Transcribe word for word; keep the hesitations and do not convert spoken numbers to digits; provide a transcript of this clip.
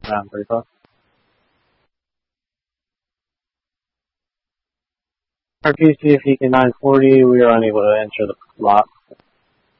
Around three o'clock. R P C if you can nine forty, we are unable to enter the lock.